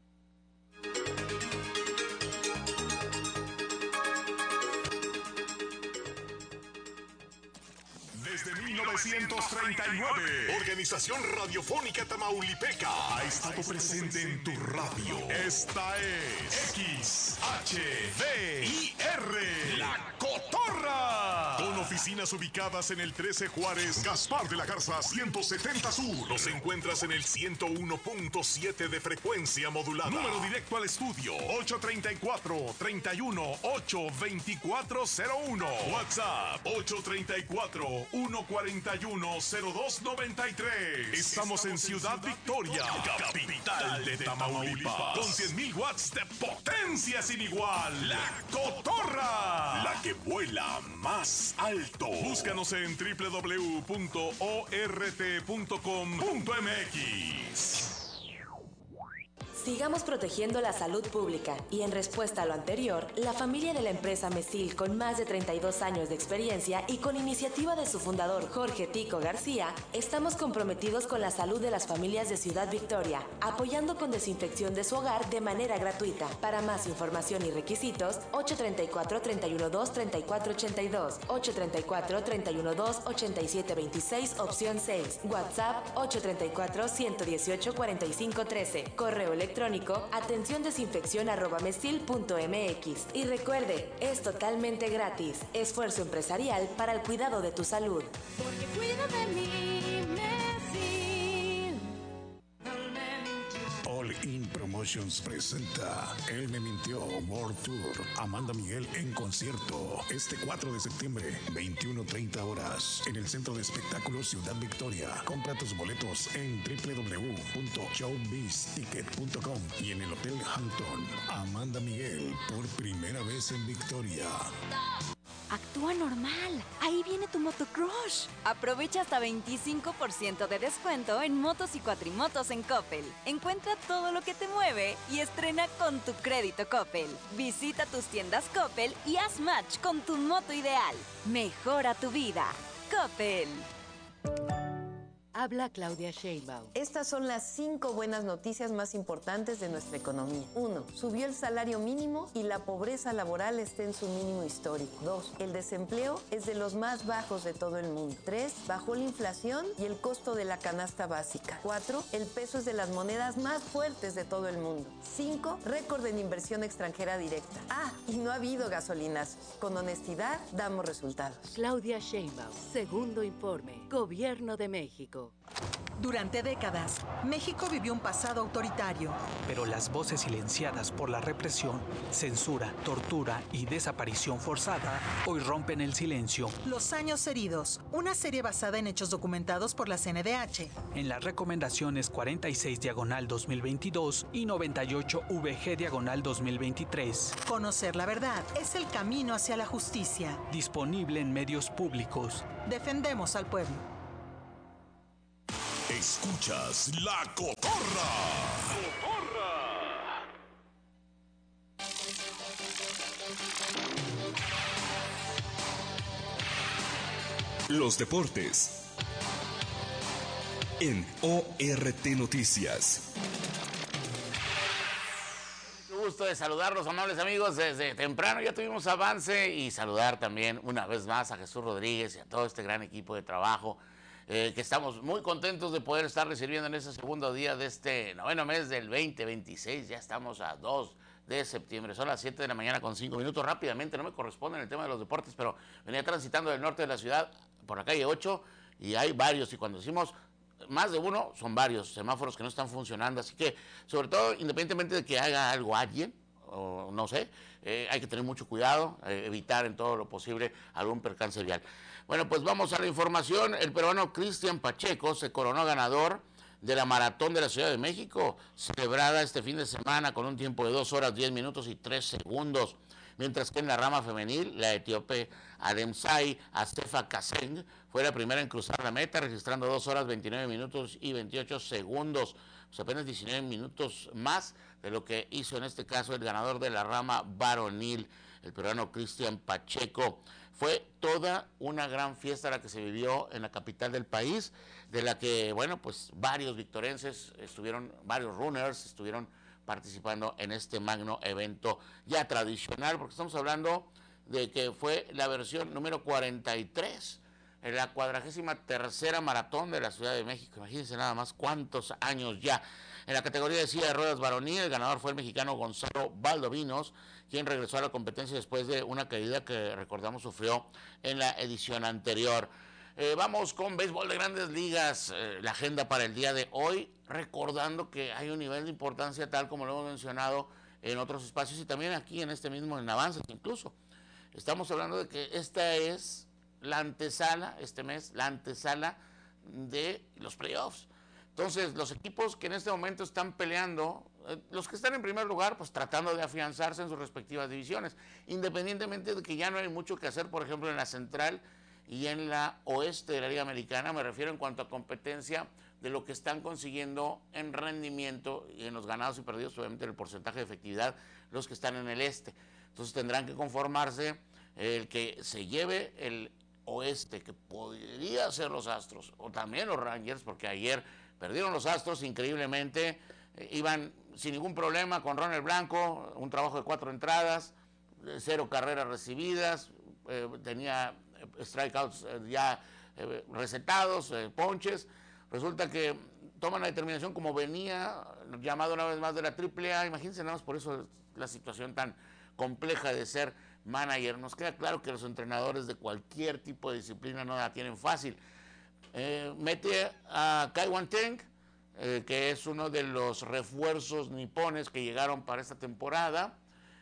Desde 1939, Organización Radiofónica Tamaulipeca ha estado presente en tu radio. Esta es XHDIR, La Cotorra. Con oficinas ubicadas en el 13 Juárez, Gaspar de la Garza 170 Sur. Nos encuentras en el 101.7 de frecuencia modulada. Número directo al estudio 834-31-82401. WhatsApp 834-141-0293. Estamos en Ciudad Victoria, capital de Tamaulipas, con 100,000 watts de potencia sin igual. La Cotorra, la que vuela más alto. Búscanos en www.ort.com.mx. Sigamos protegiendo la salud pública y en respuesta a lo anterior, la familia de la empresa Mesil, con más de 32 años de experiencia y con iniciativa de su fundador Jorge Tico García, estamos comprometidos con la salud de las familias de Ciudad Victoria, apoyando con desinfección de su hogar de manera gratuita. Para más información y requisitos, 834-312-3482, 834-312-8726, opción 6, WhatsApp 834-118-4513, correo electrónico atenciondesinfección@mesil.mx. Y recuerde, es totalmente gratis. Esfuerzo empresarial para el cuidado de tu salud. Porque cuida de mí, Mesil. All In Promotions presenta Él me mintió World Tour. Amanda Miguel en concierto este 4 de septiembre, 21:30 horas, en el Centro de Espectáculos Ciudad Victoria. Compra tus boletos en www.showbizticket.com y en el Hotel Hampton. Amanda Miguel, por primera vez en Victoria. Actúa normal. Ahí viene tu motocrush. Aprovecha hasta 25% de descuento en motos y cuatrimotos en Coppel. Encuentra todo lo que te mueve y estrena con tu crédito Coppel. Visita tus tiendas Coppel y haz match con tu moto ideal. Mejora tu vida. Coppel. Habla Claudia Sheinbaum. Estas son las 5 buenas noticias más importantes de nuestra economía. 1. Subió el salario mínimo y la pobreza laboral está en su mínimo histórico. 2. El desempleo es de los más bajos de todo el mundo. 3. Bajó la inflación y el costo de la canasta básica. 4. El peso es de las monedas más fuertes de todo el mundo. 5. Récord en inversión extranjera directa. Y no ha habido gasolinazos. Con honestidad damos resultados. Claudia Sheinbaum. Segundo informe. Gobierno de México. Durante décadas, México vivió un pasado autoritario. Pero las voces silenciadas por la represión, censura, tortura y desaparición forzada hoy rompen el silencio. Los años heridos, una serie basada en hechos documentados por la CNDH. En las recomendaciones 46/2022 y 98/VG/2023. Conocer la verdad es el camino hacia la justicia. Disponible en medios públicos. Defendemos al pueblo. Escuchas La Cotorra. Los deportes en ORT Noticias. Qué gusto de saludarlos, amables amigos, desde temprano. Ya tuvimos avance y saludar también una vez más a Jesús Rodríguez y a todo este gran equipo de trabajo. Que estamos muy contentos de poder estar recibiendo en este segundo día de este noveno mes del 2026. Ya estamos a 2 de septiembre. Son las 7 de la mañana con 5 minutos. Rápidamente, no me corresponde en el tema de los deportes, pero venía transitando del norte de la ciudad por la calle 8 y hay varios. Y cuando decimos más de uno, son varios semáforos que no están funcionando. Así que, sobre todo, independientemente de que haga algo alguien, o no sé, hay que tener mucho cuidado, evitar en todo lo posible algún percance vial. Bueno, pues vamos a la información. El peruano Cristian Pacheco se coronó ganador de la Maratón de la Ciudad de México, celebrada este fin de semana con un tiempo de 2 horas, 10 minutos y 3 segundos. Mientras que en la rama femenil, la etíope Ademsai Asefa Kaseng fue la primera en cruzar la meta, registrando 2 horas, 29 minutos y 28 segundos. Pues apenas 19 minutos más de lo que hizo en este caso el ganador de la rama varonil, el peruano Cristian Pacheco. Fue toda una gran fiesta la que se vivió en la capital del país, de la que, bueno, pues varios victorenses estuvieron, varios runners estuvieron participando en este magno evento ya tradicional, porque estamos hablando de que fue la versión número 43 en la 43ª maratón de la Ciudad de México. Imagínense nada más cuántos años ya. En la categoría de silla de ruedas varonil, el ganador fue el mexicano Gonzalo Valdovinos, quien regresó a la competencia después de una caída que recordamos sufrió en la edición anterior. Vamos con béisbol de Grandes Ligas, la agenda para el día de hoy, recordando que hay un nivel de importancia tal como lo hemos mencionado en otros espacios y también aquí en este mismo, en Avances incluso. Estamos hablando de que esta es la antesala, este mes, la antesala de los playoffs. Entonces, los equipos que en este momento están peleando, los que están en primer lugar, pues tratando de afianzarse en sus respectivas divisiones, independientemente de que ya no hay mucho que hacer, por ejemplo, en la central y en la oeste de la Liga Americana, me refiero en cuanto a competencia de lo que están consiguiendo en rendimiento y en los ganados y perdidos, obviamente en el porcentaje de efectividad, los que están en el este. Entonces tendrán que conformarse el que se lleve el oeste, que podría ser los Astros, o también los Rangers, porque ayer perdieron los Astros increíblemente, iban sin ningún problema con Ronald Blanco, un trabajo de 4 entradas, 0 carreras recibidas, tenía strikeouts ya recetados, ponches. Resulta que toman la determinación como venía, llamado una vez más de la AAA. Imagínense nada más, por eso la situación tan compleja de ser manager. Nos queda claro que los entrenadores de cualquier tipo de disciplina no la tienen fácil. Mete a Kai Wan-Teng, que es uno de los refuerzos nipones que llegaron para esta temporada,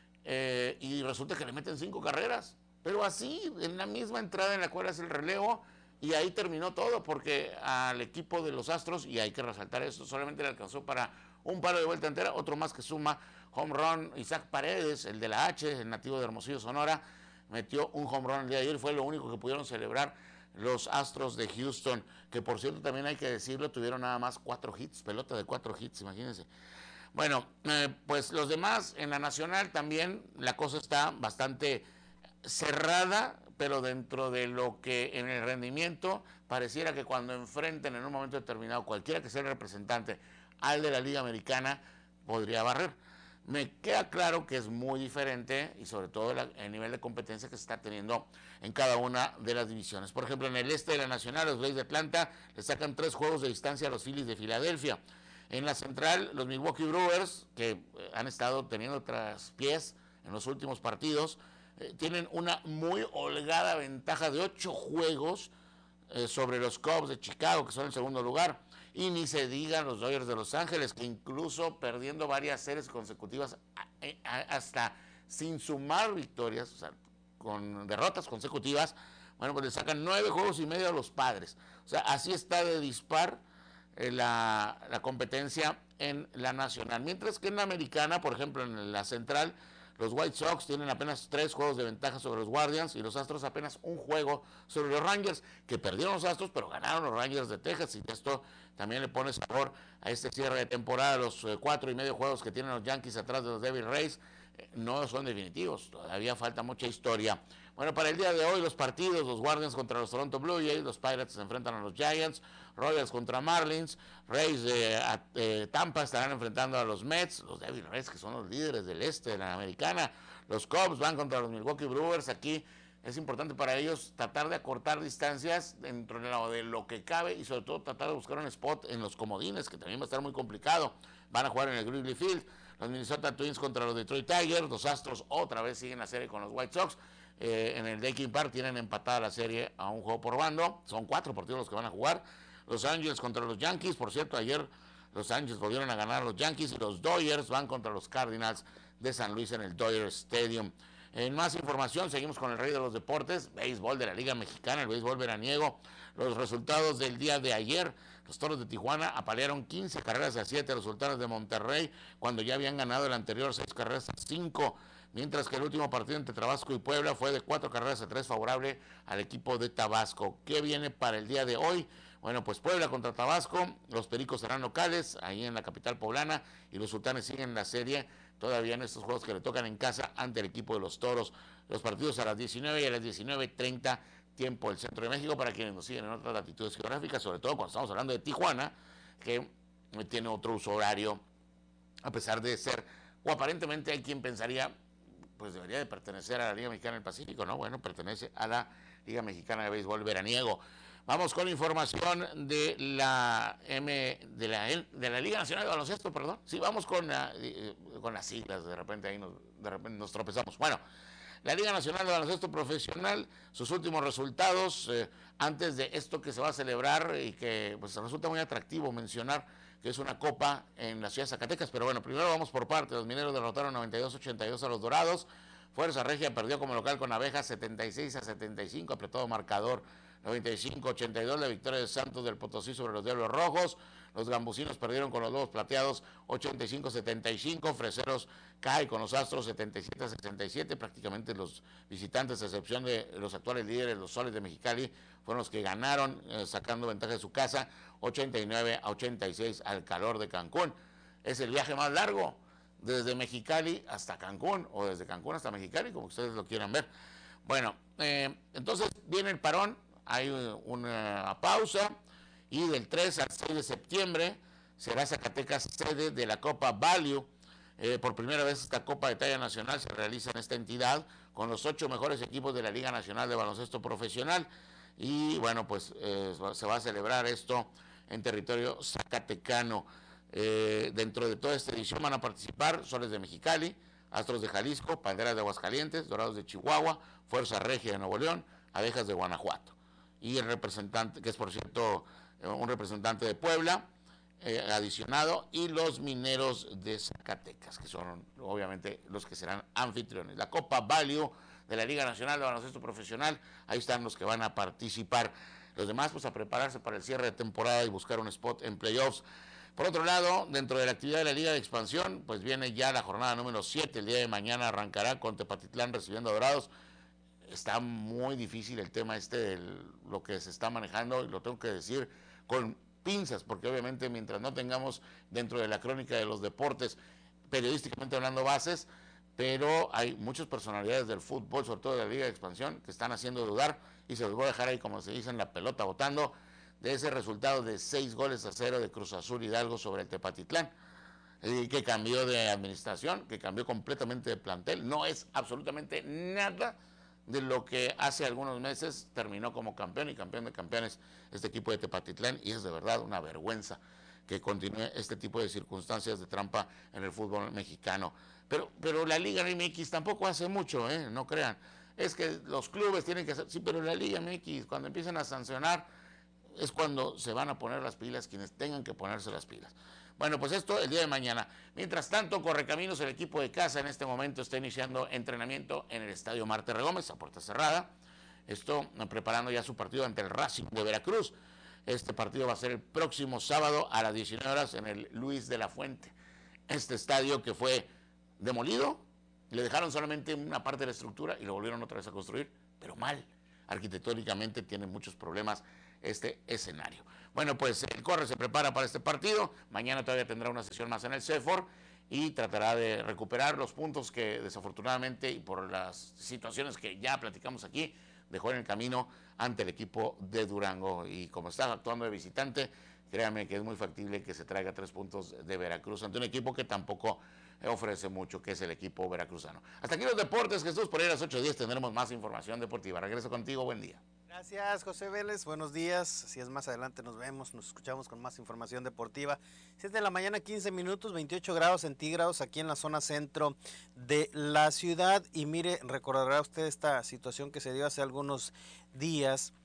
y resulta que le meten 5 carreras, pero así, en la misma entrada en la cual hace el relevo, y ahí terminó todo, porque al equipo de los Astros, y hay que resaltar esto, solamente le alcanzó para un paro de vuelta entera, otro más que suma home run. Isaac Paredes, el de la H, el nativo de Hermosillo, Sonora, metió un home run el día de ayer, fue lo único que pudieron celebrar los Astros de Houston, que por cierto también hay que decirlo, tuvieron nada más 4 hits, pelota de 4 hits, imagínense. Bueno, pues los demás, en la nacional también la cosa está bastante cerrada, pero dentro de lo que en el rendimiento pareciera que cuando enfrenten en un momento determinado cualquiera que sea el representante al de la Liga Americana, podría barrer. Me queda claro que es muy diferente y sobre todo el nivel de competencia que se está teniendo en cada una de las divisiones. Por ejemplo, en el este de la Nacional, los Rays de Atlanta le sacan 3 juegos de distancia a los Phillies de Filadelfia. En la Central, los Milwaukee Brewers, que han estado teniendo traspiés en los últimos partidos, tienen una muy holgada ventaja de 8 juegos sobre los Cubs de Chicago, que son en segundo lugar. Y ni se digan los Dodgers de Los Ángeles, que incluso perdiendo varias series consecutivas, hasta sin sumar victorias, o sea, con derrotas consecutivas, bueno, pues le sacan 9 juegos y medio a los Padres. O sea, así está de dispar la competencia en la nacional. Mientras que en la americana, por ejemplo, en la central, los White Sox tienen apenas 3 juegos de ventaja sobre los Guardians y los Astros apenas un juego sobre los Rangers, que perdieron los Astros, pero ganaron los Rangers de Texas, y esto también le pone sabor a este cierre de temporada. Los 4,5 juegos que tienen los Yankees atrás de los Devil Rays no son definitivos, todavía falta mucha historia. Bueno, para el día de hoy los partidos: los Guardians contra los Toronto Blue Jays, los Pirates se enfrentan a los Giants, Royals contra Marlins, Rays de Tampa estarán enfrentando a los Mets, los Devil Rays, que son los líderes del este de la americana, los Cubs van contra los Milwaukee Brewers. Aquí es importante para ellos tratar de acortar distancias dentro de lo que cabe, y sobre todo tratar de buscar un spot en los comodines, que también va a estar muy complicado. Van a jugar en el Wrigley Field. Los Minnesota Twins contra los Detroit Tigers, los Astros otra vez siguen la serie con los White Sox. En el Daikin Park tienen empatada la serie a un juego por bando, son 4 partidos los que van a jugar. Los Angels contra los Yankees, por cierto, ayer los Angels volvieron a ganar a los Yankees, y los Dodgers van contra los Cardinals de San Luis en el Dodger Stadium. En más información, seguimos con el rey de los deportes, béisbol de la Liga Mexicana, el béisbol veraniego. Los resultados del día de ayer: los Toros de Tijuana apalearon 15 carreras a 7 a los Sultanes de Monterrey, cuando ya habían ganado el anterior 6 carreras a 5, mientras que el último partido entre Tabasco y Puebla fue de 4 carreras a 3 favorable al equipo de Tabasco. ¿Qué viene para el día de hoy? Bueno, pues Puebla contra Tabasco, los Pericos serán locales, ahí en la capital poblana, y los Sultanes siguen la serie todavía en estos juegos que le tocan en casa ante el equipo de los Toros. Los partidos a las 19 y a las 19:30, tiempo del centro de México, para quienes nos siguen en otras latitudes geográficas, sobre todo cuando estamos hablando de Tijuana, que tiene otro uso horario, a pesar de ser, o aparentemente hay quien pensaría, pues debería de pertenecer a la Liga Mexicana del Pacífico, ¿no? Bueno, pertenece a la Liga Mexicana de Béisbol Veraniego. Vamos con información de la Liga Nacional de Baloncesto, perdón. Sí, vamos con las siglas, de repente ahí nos tropezamos. Bueno, la Liga Nacional de Baloncesto Profesional, sus últimos resultados, antes de esto que se va a celebrar, y que pues resulta muy atractivo mencionar que es una copa en la ciudad de Zacatecas, pero bueno, primero vamos por partes. Los Mineros derrotaron 92-82 a los Dorados. Fuerza Regia perdió como local con Abejas 76-75, apretado marcador. 95-82 la victoria de Santos del Potosí sobre los Diablos Rojos. Los Gambusinos perdieron con los Lobos Plateados 85-75. Freseros cae con los Astros 77-67. Prácticamente los visitantes, a excepción de los actuales líderes, los Soles de Mexicali, fueron los que ganaron, sacando ventaja de su casa 89-86 al calor de Cancún. Es el viaje más largo desde Mexicali hasta Cancún, o desde Cancún hasta Mexicali, como ustedes lo quieran ver. Bueno, entonces viene el parón, hay una pausa, y del 3 al 6 de septiembre será Zacatecas sede de la Copa Value. Por primera vez esta Copa de talla nacional se realiza en esta entidad, con los 8 mejores equipos de la Liga Nacional de Baloncesto Profesional, y bueno, pues se va a celebrar esto en territorio zacatecano. Dentro de toda esta edición van a participar Soles de Mexicali, Astros de Jalisco, Panteras de Aguascalientes, Dorados de Chihuahua, Fuerza Regia de Nuevo León, Abejas de Guanajuato, y el representante, que es por cierto un representante de Puebla, adicionado, y los Mineros de Zacatecas, que son obviamente los que serán anfitriones. La Copa Value de la Liga Nacional de Baloncesto Profesional, ahí están los que van a participar. Los demás, pues a prepararse para el cierre de temporada y buscar un spot en playoffs. Por otro lado, dentro de la actividad de la Liga de Expansión, pues viene ya la jornada número 7, el día de mañana arrancará con Tepatitlán recibiendo a Dorados. Está muy difícil el tema de lo que se está manejando, y lo tengo que decir con pinzas, porque obviamente mientras no tengamos dentro de la crónica de los deportes, periodísticamente hablando, bases, pero hay muchas personalidades del fútbol, sobre todo de la Liga de Expansión, que están haciendo dudar, y se los voy a dejar ahí, como se dice, en la pelota botando, de ese resultado de 6-0 de Cruz Azul Hidalgo sobre el Tepatitlán, que cambió de administración, que cambió completamente de plantel. No es absolutamente nada de lo que hace algunos meses terminó como campeón y campeón de campeones este equipo de Tepatitlán, y es de verdad una vergüenza que continúe este tipo de circunstancias de trampa en el fútbol mexicano. Pero la Liga MX tampoco hace mucho, no crean. Es que los clubes tienen que hacer, sí, pero la Liga MX, cuando empiezan a sancionar, es cuando se van a poner las pilas quienes tengan que ponerse las pilas. Bueno, pues esto el día de mañana. Mientras tanto, Correcaminos, el equipo de casa en este momento está iniciando entrenamiento en el Estadio Marte Gómez a puerta cerrada. Esto preparando ya su partido ante el Racing de Veracruz. Este partido va a ser el próximo sábado a las 19 horas en el Luis de la Fuente. Este estadio que fue demolido, le dejaron solamente una parte de la estructura y lo volvieron otra vez a construir, pero mal. Arquitectónicamente tiene muchos problemas este escenario. Bueno, pues el Corre se prepara para este partido. Mañana todavía tendrá una sesión más en el CEFOR y tratará de recuperar los puntos que desafortunadamente y por las situaciones que ya platicamos aquí, dejó en el camino ante el equipo de Durango. Y como está actuando de visitante, créanme que es muy factible que se traiga 3 puntos de Veracruz ante un equipo que tampoco ofrece mucho, que es el equipo veracruzano. Hasta aquí los deportes, Jesús. Por ahí a las 8:10 tendremos más información deportiva. Regreso contigo, buen día. Gracias, José Vélez, buenos días. Si es más adelante nos vemos, nos escuchamos con más información deportiva. 7 de la mañana, 15 minutos, 28 grados centígrados aquí en la zona centro de la ciudad. Y mire, recordará usted esta situación que se dio hace algunos días,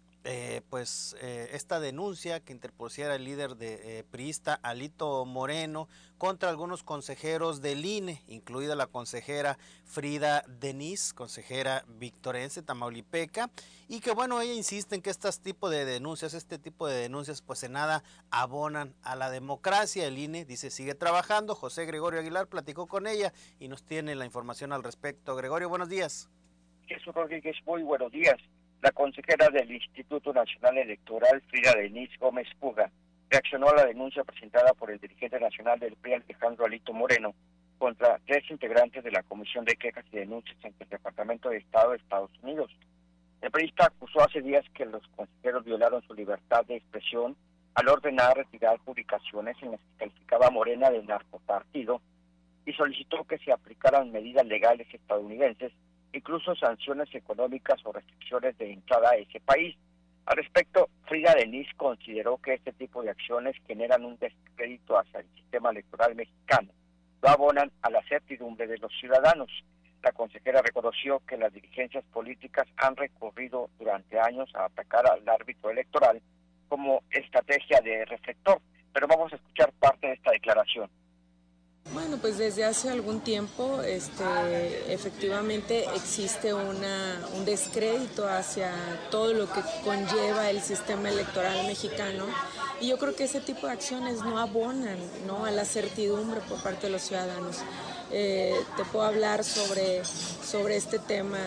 esta denuncia que interpusiera el líder de priista Alito Moreno contra algunos consejeros del INE, incluida la consejera Frida Denis, consejera victorense tamaulipeca, y que bueno, ella insiste en que este tipo de denuncias pues en nada abonan a la democracia. El INE dice sigue trabajando. José Gregorio Aguilar platicó con ella y nos tiene la información al respecto. Gregorio, buenos días. Jesús Rodríguez, muy buenos días. La consejera del Instituto Nacional Electoral, Frida Denis Gómez Puga, reaccionó a la denuncia presentada por el dirigente nacional del PRI, Alejandro Alito Moreno, contra 3 integrantes de la Comisión de Quejas y Denuncias ante el Departamento de Estado de Estados Unidos. El priista acusó hace días que los consejeros violaron su libertad de expresión al ordenar retirar publicaciones en las que calificaba a Morena de narcopartido y solicitó que se aplicaran medidas legales estadounidenses, incluso sanciones económicas o restricciones de entrada a ese país. Al respecto, Frida Denis consideró que este tipo de acciones generan un descrédito hacia el sistema electoral mexicano, lo abonan a la certidumbre de los ciudadanos. La consejera reconoció que las dirigencias políticas han recurrido durante años a atacar al árbitro electoral como estrategia de reflector, pero vamos a escuchar parte de esta declaración. Bueno, pues desde hace algún tiempo efectivamente existe un descrédito hacia todo lo que conlleva el sistema electoral mexicano y yo creo que ese tipo de acciones no abonan, ¿no?, a la certidumbre por parte de los ciudadanos. Te puedo hablar sobre este tema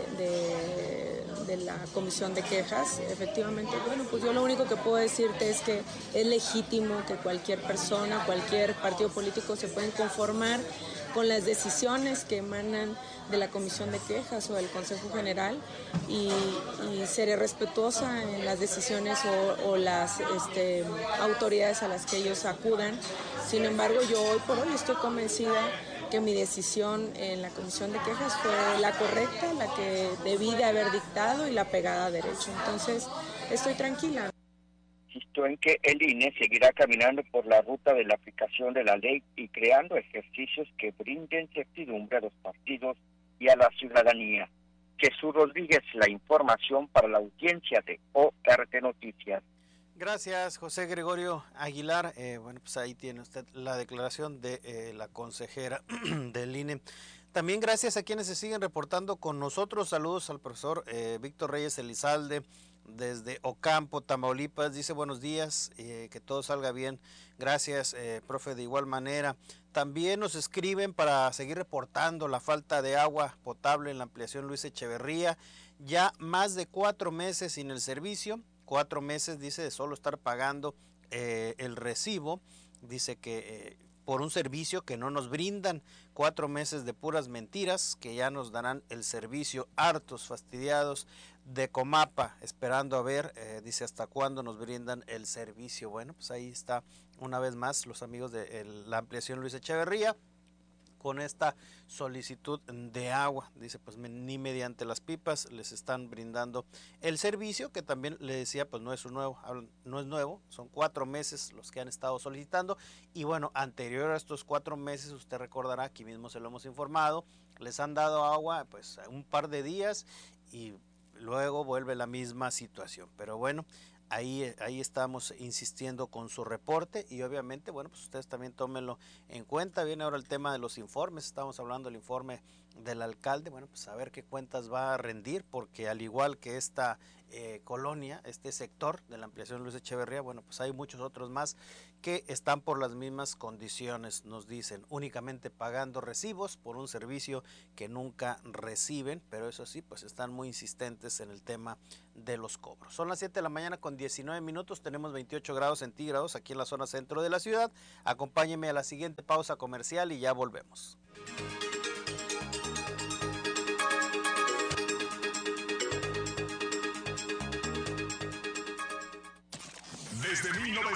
de la Comisión de Quejas. Efectivamente, bueno, pues yo lo único que puedo decirte es que es legítimo que cualquier persona, cualquier partido político se pueden conformar con las decisiones que emanan de la Comisión de Quejas o del Consejo General y seré respetuosa en las decisiones o las autoridades a las que ellos acudan. Sin embargo, yo hoy por hoy estoy convencida que mi decisión en la Comisión de Quejas fue la correcta, la que debí de haber dictado y la pegada a derecho. Entonces, estoy tranquila. Insistió en que el INE seguirá caminando por la ruta de la aplicación de la ley y creando ejercicios que brinden certidumbre a los partidos y a la ciudadanía. Jesús Rodríguez, la información para la audiencia de ORT Noticias. Gracias, José Gregorio Aguilar. Bueno, pues ahí tiene usted la declaración de la consejera del INE. También gracias a quienes se siguen reportando con nosotros. Saludos al profesor Víctor Reyes Elizalde desde Ocampo, Tamaulipas. Dice buenos días, que todo salga bien. Gracias, profe, de igual manera. También nos escriben para seguir reportando la falta de agua potable en la ampliación Luis Echeverría. Ya más de 4 meses sin el servicio. 4 meses, dice, de solo estar pagando el recibo. Dice que por un servicio que no nos brindan. 4 meses de puras mentiras que ya nos darán el servicio. Hartos, fastidiados de Comapa, esperando a ver, dice, hasta cuándo nos brindan el servicio. Bueno, pues ahí está una vez más los amigos de la ampliación Luis Echeverría con esta solicitud de agua. Dice, pues ni mediante las pipas les están brindando el servicio, que también le decía, pues no es nuevo, son 4 meses los que han estado solicitando. Y bueno, anterior a estos 4 meses, usted recordará, aquí mismo se lo hemos informado, les han dado agua pues un par de días y luego vuelve la misma situación. Pero bueno, Ahí estamos insistiendo con su reporte y obviamente, bueno, pues ustedes también tómenlo en cuenta. Viene ahora el tema de los informes, estamos hablando del informe del alcalde, bueno, pues a ver qué cuentas va a rendir, porque al igual que esta colonia, este sector de la ampliación Luis Echeverría, bueno, pues hay muchos otros más que están por las mismas condiciones, nos dicen, únicamente pagando recibos por un servicio que nunca reciben, pero eso sí, pues están muy insistentes en el tema de los cobros. Son las 7 de la mañana con 19 minutos, tenemos 28 grados centígrados aquí en la zona centro de la ciudad. Acompáñenme a la siguiente pausa comercial y ya volvemos. Desde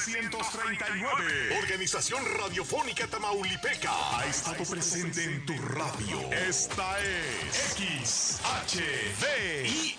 1939, Organización Radiofónica Tamaulipeca ha estado presente en tu radio. Esta es XHDI.